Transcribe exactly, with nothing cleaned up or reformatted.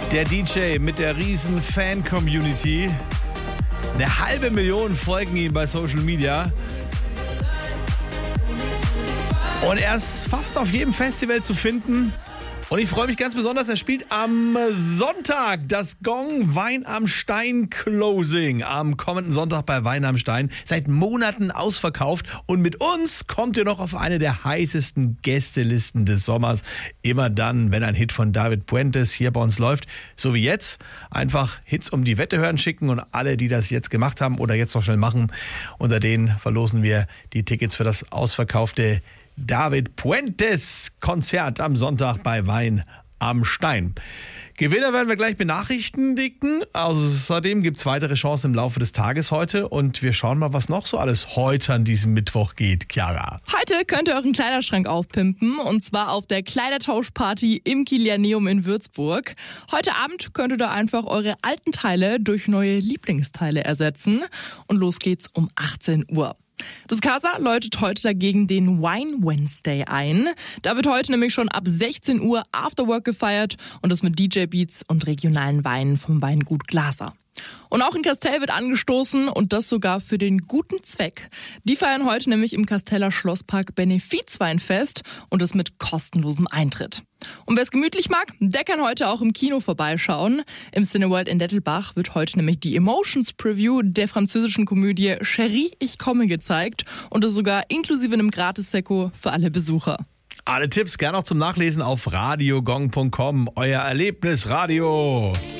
Der D J mit der riesen Fan-Community. Eine halbe Million folgen ihm bei Social Media. Und er ist fast auf jedem Festival zu finden. Und ich freue mich ganz besonders, er spielt am Sonntag das Gong Wein am Stein Closing. Am kommenden Sonntag bei Wein am Stein. Seit Monaten ausverkauft. Und mit uns kommt ihr noch auf eine der heißesten Gästelisten des Sommers. Immer dann, wenn ein Hit von David Puentes hier bei uns läuft. So wie jetzt. Einfach Hits um die Wette hören schicken. Und alle, die das jetzt gemacht haben oder jetzt noch schnell machen, unter denen verlosen wir die Tickets für das ausverkaufte David Puentes Konzert am Sonntag bei Wein am Stein. Gewinner werden wir gleich benachrichtigen. Außerdem gibt es weitere Chancen im Laufe des Tages heute. Und wir schauen mal, was noch so alles heute an diesem Mittwoch geht. Chiara. Heute könnt ihr euren Kleiderschrank aufpimpen. Und zwar auf der Kleidertauschparty im Kilianeum in Würzburg. Heute Abend könnt ihr da einfach eure alten Teile durch neue Lieblingsteile ersetzen. Und los geht's um achtzehn Uhr. Das Casa läutet heute dagegen den Wine Wednesday ein. Da wird heute nämlich schon ab sechzehn Uhr Afterwork gefeiert und das mit D J-Beats und regionalen Weinen vom Weingut Glaser. Und auch in Kastel wird angestoßen und das sogar für den guten Zweck. Die feiern heute nämlich im Kasteller Schlosspark Benefizweinfest und das mit kostenlosem Eintritt. Und wer es gemütlich mag, der kann heute auch im Kino vorbeischauen. Im Cineworld in Dettelbach wird heute nämlich die Emotions Preview der französischen Komödie Chérie, ich komme gezeigt und das sogar inklusive einem Gratis-Sekko für alle Besucher. Alle Tipps gerne auch zum Nachlesen auf radiogong punkt com. Euer Erlebnisradio.